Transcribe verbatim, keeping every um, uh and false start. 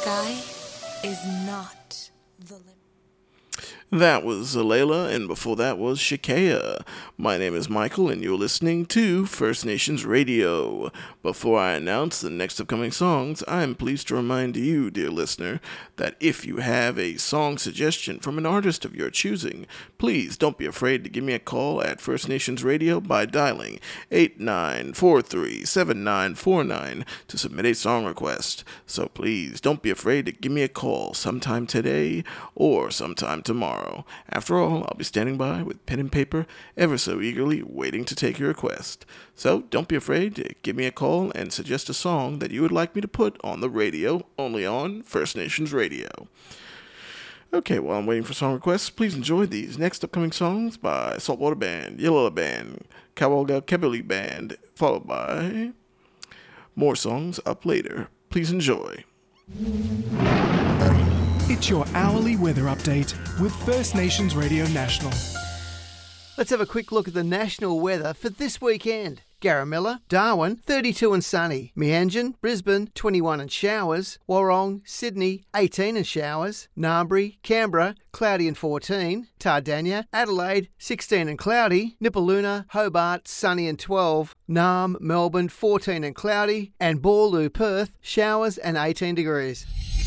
sky is not the limit. That was Zalela, and before that was Shakea. My name is Michael, and you're listening to First Nations Radio. Before I announce the next upcoming songs, I'm pleased to remind you, dear listener, that if you have a song suggestion from an artist of your choosing, please don't be afraid to give me a call at First Nations Radio by dialing eight nine four three, seven nine four nine to submit a song request. So please don't be afraid to give me a call sometime today or sometime tomorrow. After all, I'll be standing by with pen and paper ever so eagerly waiting to take your request. So don't be afraid to give me a call and suggest a song that you would like me to put on the radio, only on First Nations Radio. Okay, while I'm waiting for song requests, please enjoy these next upcoming songs by Saltwater Band, Yellow Band, Kawalga Kebili Band, followed by more songs up later. Please enjoy. It's your hourly weather update with First Nations Radio National. Let's have a quick look at the national weather for this weekend. Garamilla, Darwin, thirty-two and sunny. Meanjin, Brisbane, twenty-one and showers. Warrong, Sydney, eighteen and showers. Narmbri, Canberra, cloudy and fourteen. Tardania, Adelaide, sixteen and cloudy. Nipaluna, Hobart, sunny and twelve. Naarm, Melbourne, fourteen and cloudy. And Boorloo, Perth, showers and eighteen degrees.